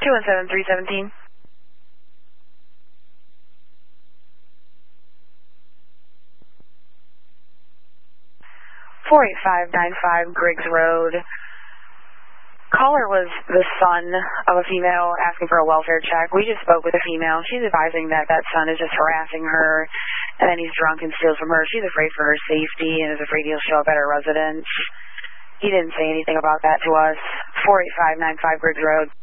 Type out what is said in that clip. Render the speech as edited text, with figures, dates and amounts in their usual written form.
217-317. 48595 Griggs Road. Caller was the son of a female asking for a welfare check. We just spoke with a female. She's advising that that son is just harassing her, and then he's drunk and steals from her. She's afraid for her safety and is afraid he'll show up at her residence. He didn't say anything about that to us. 48595 Griggs Road.